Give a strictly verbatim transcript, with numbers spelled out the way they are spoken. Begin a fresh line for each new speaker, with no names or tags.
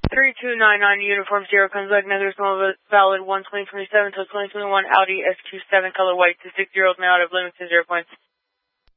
three two nine nine Uniform Sierra comes back negative small valid one twenty twenty-seven till twenty twenty-one Audi S Q seven color white to six year old male out of limits to zero points.